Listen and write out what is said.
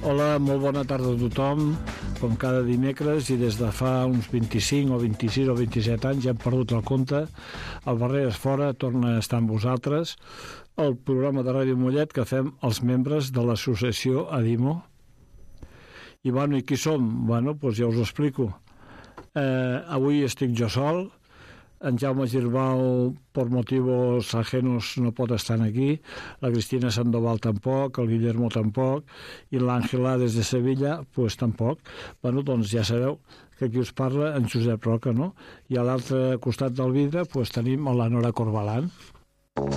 Hola, molt bona tarda a tothom, com cada dimecres, i des de fa uns 25 o 26 o 27 anys ja hem perdut el compte. El Barreres Fora torna a estar amb vosaltres, el programa de Ràdio Mollet que fem els membres de l'associació Adimo. I qui som? Doncs ja us ho explico. Avui estic jo sol, en Jaume Girbau, per motivos ajenos, no pot estar aquí, la Cristina Sandoval tampoc, el Guillermo tampoc, i l'Àngela des de Sevilla, tampoc. Doncs ja sabeu que aquí us parla en Josep Roca, no? I a l'altre costat del vidre tenim la Nora Corbalan.